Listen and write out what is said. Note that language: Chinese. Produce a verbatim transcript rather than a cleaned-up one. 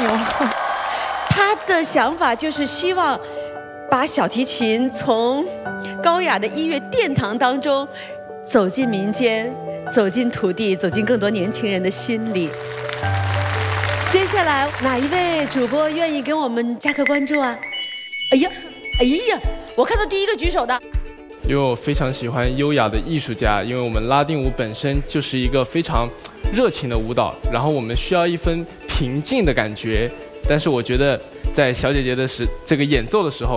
牛。他的想法就是希望把小提琴从高雅的音乐殿堂当中走进民间，走进土地，走进更多年轻人的心里。接下来哪一位主播愿意跟我们加个关注啊？哎呀，哎呀，我看到第一个举手的。 因为我非常喜欢优雅的艺术家，因为我们拉丁舞本身就是一个非常热情的舞蹈，然后我们需要一份平静的感觉。但是我觉得在小姐姐的时这个演奏的时候，